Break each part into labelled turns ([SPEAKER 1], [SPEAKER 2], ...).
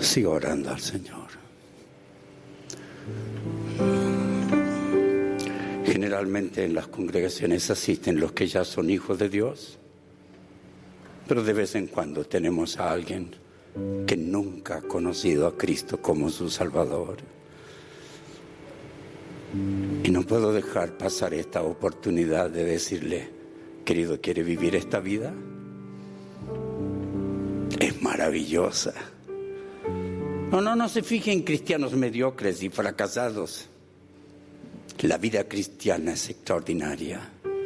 [SPEAKER 1] Sigo orando al Señor. Generalmente en las congregaciones asisten los que ya son hijos de Dios, pero de vez en cuando tenemos a alguien que nunca ha conocido a Cristo como su Salvador. Y no puedo dejar pasar esta oportunidad de decirle: querido, ¿quiere vivir esta vida? Es maravillosa. No se fije en cristianos mediocres y fracasados. La vida cristiana es extraordinaria.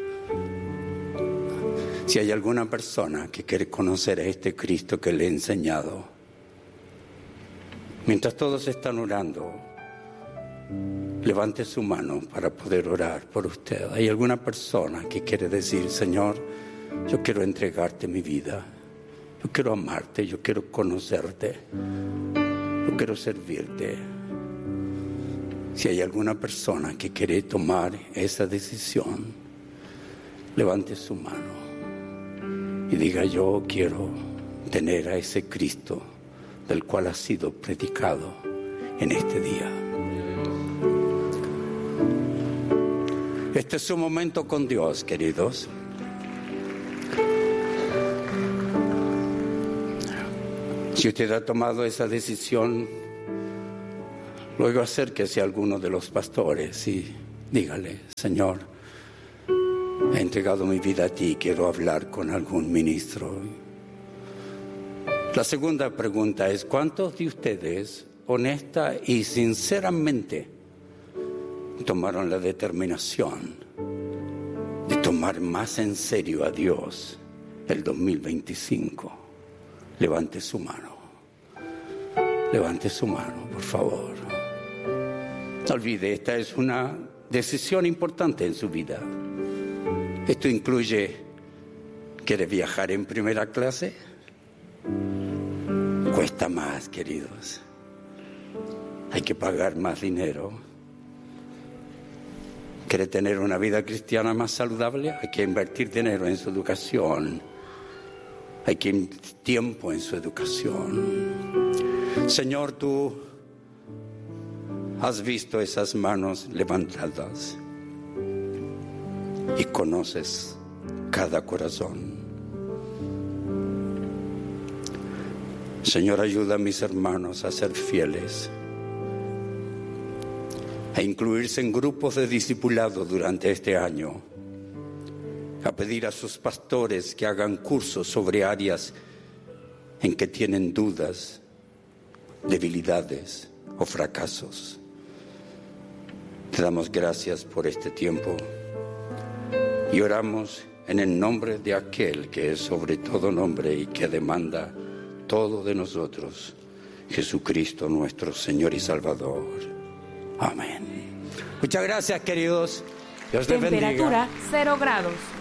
[SPEAKER 1] Si hay alguna persona que quiere conocer a este Cristo que le he enseñado, mientras todos están orando, levante su mano para poder orar por usted. ¿Hay alguna persona que quiere decir: Señor, yo quiero entregarte mi vida, yo quiero amarte, yo quiero conocerte, yo quiero servirte? Si hay alguna persona que quiere tomar esa decisión, levante su mano y diga: yo quiero tener a ese Cristo del cual ha sido predicado en este día. Este es un momento con Dios, queridos. Si usted ha tomado esa decisión, luego acérquese a alguno de los pastores y dígale: Señor, he entregado mi vida a ti, quiero hablar con algún ministro. La segunda pregunta es: ¿cuántos de ustedes, honesta y sinceramente, tomaron la determinación de tomar más en serio a Dios el 2025? Levante su mano. Levante su mano, por favor. No olvide, esta es una decisión importante en su vida. Esto incluye: ¿quiere viajar en primera clase? Cuesta más, queridos. Hay que pagar más dinero. ¿Quiere tener una vida cristiana más saludable? Hay que invertir dinero en su educación. Hay que invertir tiempo en su educación. Señor, tú has visto esas manos levantadas y conoces cada corazón. Señor, ayuda a mis hermanos a ser fieles, a incluirse en grupos de discipulado durante este año, a pedir a sus pastores que hagan cursos sobre áreas en que tienen dudas, debilidades o fracasos. Te damos gracias por este tiempo y oramos en el nombre de aquel que es sobre todo nombre y que demanda todo de nosotros, Jesucristo nuestro Señor y Salvador. Amén. Muchas gracias, queridos. Dios les bendiga.
[SPEAKER 2] Temperatura 0 grados.